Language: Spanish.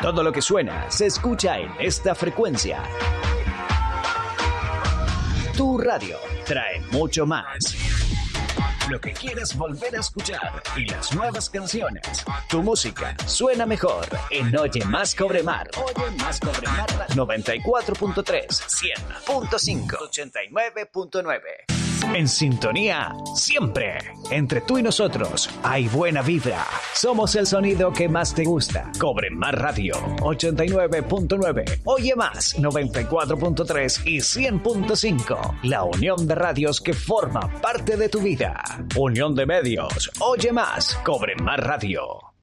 Todo lo que suena se escucha en esta frecuencia. Tu radio trae mucho más. Lo que quieres volver a escuchar y las nuevas canciones. Tu música suena mejor en Oye Más Cobremar. Oye Más Cobremar 94.3, 100.5, 89.9. En sintonía siempre. Entre tú y nosotros hay buena vibra. Somos el sonido que más te gusta. Cobremar Radio 89.9. Oye Más 94.3 y 100.5. La unión de radios que forma parte de tu vida. Unión de medios. Oye Más. Cobremar Radio.